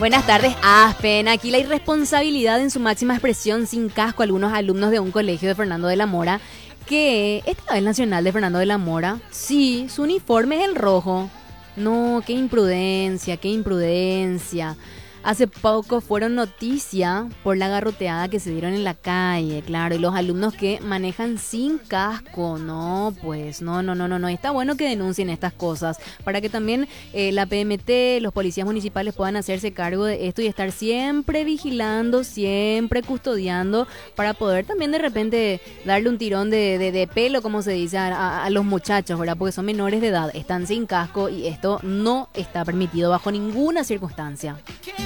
Buenas tardes, Aspen. Aquí la irresponsabilidad en su máxima expresión, sin casco, algunos alumnos de un colegio de Fernando de la Mora, que esta vez nacional de Fernando de la Mora, sí, su uniforme es el rojo. No, qué imprudencia, qué imprudencia. Hace poco fueron noticia por la garroteada que se dieron en la calle, claro, y los alumnos que manejan sin casco, no, pues, no. Está bueno que denuncien estas cosas para que también la PMT, los policías municipales puedan hacerse cargo de esto y estar siempre vigilando, siempre custodiando para poder también de repente darle un tirón de pelo, como se dice, a los muchachos, ¿verdad? Porque son menores de edad, están sin casco y esto no está permitido bajo ninguna circunstancia.